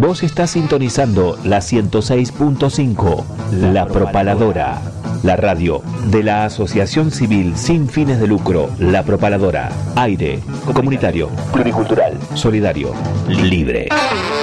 Vos estás sintonizando la 106.5, La Propaladora, la radio de la Asociación Civil Sin Fines de Lucro, La Propaladora. Aire comunitario, pluricultural, solidario, libre.